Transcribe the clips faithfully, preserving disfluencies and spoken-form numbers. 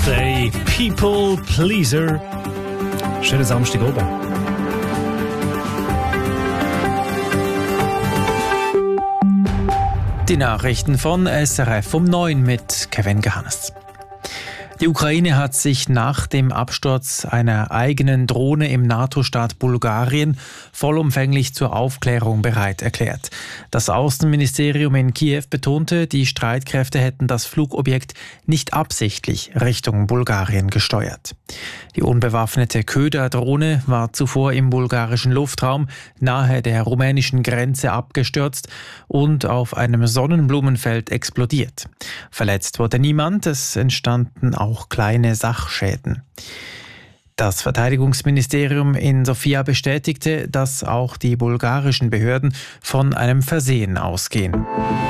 Birthday, People Pleaser. Schönen Samstag oben. Die Nachrichten von S R F um neun mit Kevin Gehannes. Die Ukraine hat sich nach dem Absturz einer eigenen Drohne im NATO-Staat Bulgarien vollumfänglich zur Aufklärung bereit erklärt. Das Außenministerium in Kiew betonte, die Streitkräfte hätten das Flugobjekt nicht absichtlich Richtung Bulgarien gesteuert. Die unbewaffnete Köderdrohne war zuvor im bulgarischen Luftraum nahe der rumänischen Grenze abgestürzt und auf einem Sonnenblumenfeld explodiert. Verletzt wurde niemand, es entstanden auch kleine Sachschäden. Das Verteidigungsministerium in Sofia bestätigte, dass auch die bulgarischen Behörden von einem Versehen ausgehen.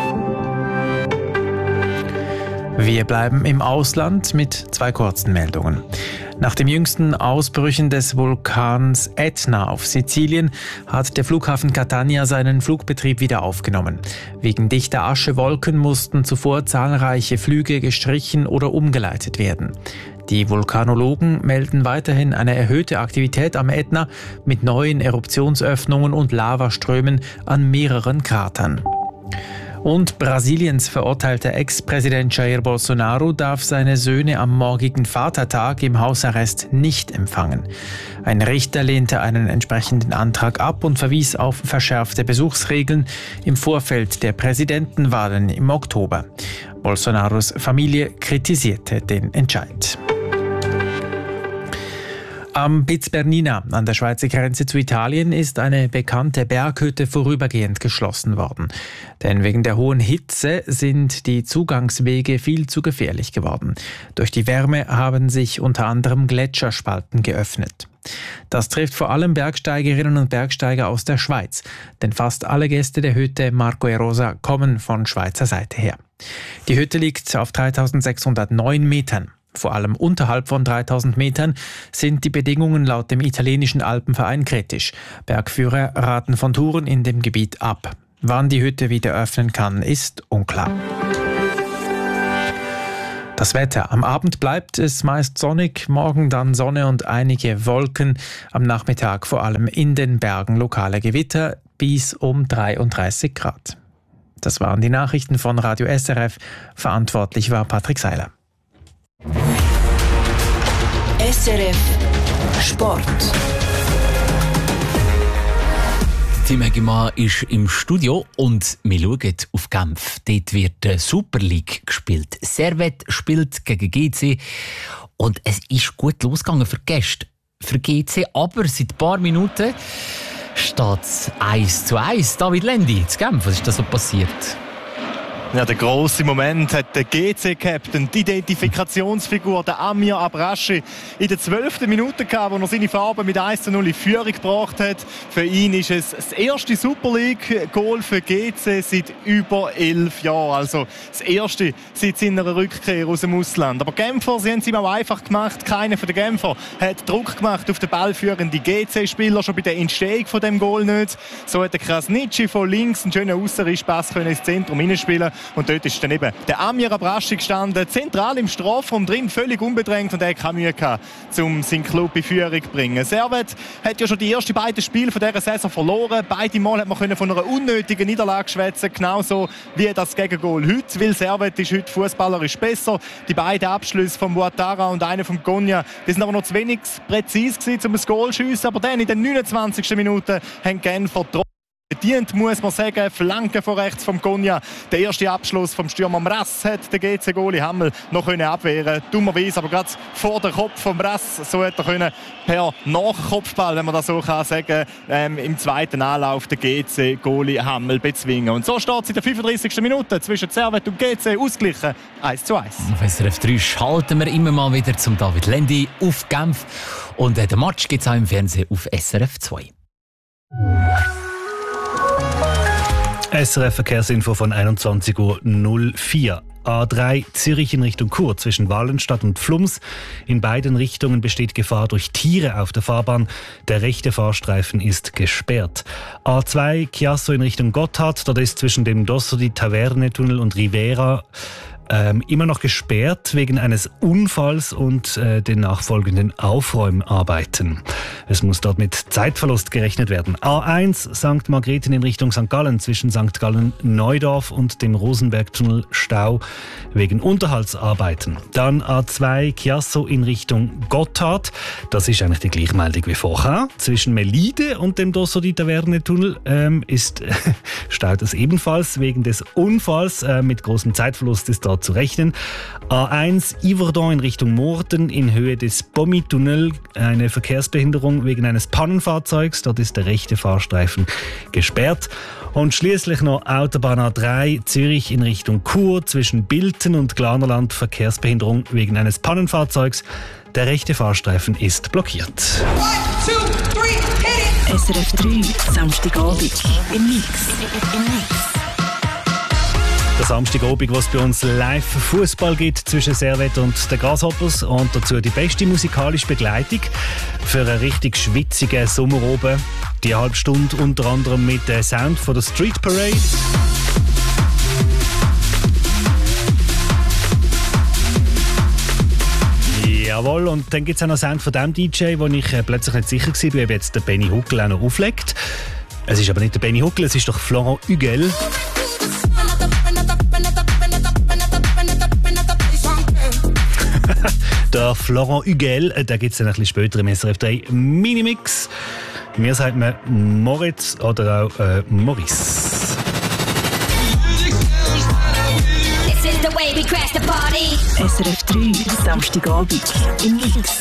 Wir bleiben im Ausland mit zwei kurzen Meldungen. Nach den jüngsten Ausbrüchen des Vulkans Etna auf Sizilien hat der Flughafen Catania seinen Flugbetrieb wieder aufgenommen. Wegen dichter Aschewolken mussten zuvor zahlreiche Flüge gestrichen oder umgeleitet werden. Die Vulkanologen melden weiterhin eine erhöhte Aktivität am Etna mit neuen Eruptionsöffnungen und Lavaströmen an mehreren Kratern. Und Brasiliens verurteilter Ex-Präsident Jair Bolsonaro darf seine Söhne am morgigen Vatertag im Hausarrest nicht empfangen. Ein Richter lehnte einen entsprechenden Antrag ab und verwies auf verschärfte Besuchsregeln im Vorfeld der Präsidentenwahlen im Oktober. Bolsonaros Familie kritisierte den Entscheid. Am Piz Bernina an der Schweizer Grenze zu Italien ist eine bekannte Berghütte vorübergehend geschlossen worden. Denn wegen der hohen Hitze sind die Zugangswege viel zu gefährlich geworden. Durch die Wärme haben sich unter anderem Gletscherspalten geöffnet. Das trifft vor allem Bergsteigerinnen und Bergsteiger aus der Schweiz, denn fast alle Gäste der Hütte Marco e Rosa kommen von Schweizer Seite her. Die Hütte liegt auf dreitausendsechshundertneun Metern. Vor allem unterhalb von dreitausend Metern sind die Bedingungen laut dem italienischen Alpenverein kritisch. Bergführer raten von Touren in dem Gebiet ab. Wann die Hütte wieder öffnen kann, ist unklar. Das Wetter. Am Abend bleibt es meist sonnig, morgen dann Sonne und einige Wolken. Am Nachmittag vor allem in den Bergen lokale Gewitter bis um dreiunddreißig Grad. Das waren die Nachrichten von Radio S R F. Verantwortlich war Patrick Seiler. S R F Sport. Tim Hegemann ist im Studio und wir schauen auf Genf. Dort wird die Super League gespielt. Servette spielt gegen G C und es ist gut losgegangen für die Gäste. Für G C, aber seit ein paar Minuten steht es eins zu eins. David Lendi, zu Genf, was ist da so passiert? Ja, der grosse Moment hat der G C-Captain, die Identifikationsfigur, der Amir Abrashi, in der zwölften Minute gehabt, wo er seine Farben mit eins zu null in Führung gebracht hat. Für ihn ist es das erste Super League-Goal für G C seit über elf Jahren. Also das erste seit seiner Rückkehr aus dem Ausland. Aber Genfer, sie haben es ihm auch einfach gemacht. Keiner von den Genfer hat Druck gemacht auf den ballführenden G C-Spieler, schon bei der Entstehung von dem Goal nicht. So hat der Krasnitschi von links einen schönen Aussenrischpass ins Zentrum hineinspielen. Und dort ist dann eben der Amir Abrashi gestanden, zentral im Strafraum drin, völlig unbedrängt, und er hat keine Mühe gehabt, um seinen Club in Führung zu bringen. Servette hat ja schon die ersten beiden Spiele von dieser Saison verloren. Beide Mal hat man von einer unnötigen Niederlage schwätzen, genauso wie das Gegengol heute, weil Servette ist heute fußballerisch besser. Die beiden Abschlüsse von Ouattara und einer von Konya, die sind aber noch zu wenig präzise gewesen, um ein Goal zu schiessen. Aber dann in den neunundzwanzigsten Minuten haben Genfer bedient, muss man sagen. Flanke von rechts vom Konya. Der erste Abschluss vom Stürmer Mraz hat der G C-Goalie Hammel noch abwehren. Dummerweise aber gerade vor dem Kopf von Mraz. So hat er können per Nachkopfball, wenn man das so kann sagen, ähm, im zweiten Anlauf der G C-Goalie Hammel bezwingen. Und so steht es in der fünfunddreißigsten Minute zwischen Servette und G C ausgeglichen. eins zu eins. Auf S R F drei schalten wir immer mal wieder zum David Lendi auf Genf. Und äh, den Match gibt es auch im Fernsehen auf S R F zwei. S R F-Verkehrsinfo von einundzwanzig Uhr null vier. A drei Zürich in Richtung Chur zwischen Wallenstadt und Flums. In beiden Richtungen besteht Gefahr durch Tiere auf der Fahrbahn. Der rechte Fahrstreifen ist gesperrt. A zwei Chiasso in Richtung Gotthard. Dort ist zwischen dem Dosso di Taverne-Tunnel und Rivera ähm, immer noch gesperrt wegen eines Unfalls und äh, den nachfolgenden Aufräumarbeiten. Es muss dort mit Zeitverlust gerechnet werden. A eins Sankt Margrethen in Richtung Sankt Gallen zwischen Sankt Gallen-Neudorf und dem Rosenbergtunnel Stau wegen Unterhaltsarbeiten. Dann A zwei Chiasso in Richtung Gotthard. Das ist eigentlich die gleiche Meldung wie vorher. Zwischen Melide und dem Dosso di Taverne-Tunnel ähm, ist äh, staut es ebenfalls wegen des Unfalls. Äh, mit großem Zeitverlust ist dort zu rechnen. A eins Yverdon in Richtung Murten in Höhe des Pommi-Tunnel. Eine Verkehrsbehinderung wegen eines Pannenfahrzeugs. Dort ist der rechte Fahrstreifen gesperrt. Und schließlich noch Autobahn A drei Zürich in Richtung Chur zwischen Bilten und Glanerland. Verkehrsbehinderung wegen eines Pannenfahrzeugs. Der rechte Fahrstreifen ist blockiert. One, two, three, hit it. S R F drei, Samstagabend im Mix. Im Mix. Der Samstagabend, wo es bei uns live Fußball gibt zwischen Servette und den Grasshoppers und dazu die beste musikalische Begleitung für einen richtig schwitzigen Sommerabend. Die halbe Stunde unter anderem mit dem Sound von der Street Parade. Jawohl, und dann gibt es auch noch Sound von dem D J, wo ich äh, plötzlich nicht sicher war, ob jetzt der Benny Huckel auch noch auflegt. Es ist aber nicht der Benny Huckel, es ist doch Florent Hugel. Der Florent Hugel, äh, da gibt es dann ein bisschen später im S R F drei Minimix. Mir sagt man Moritz oder auch äh, Maurice. S R F drei, Samstagabend im Mix.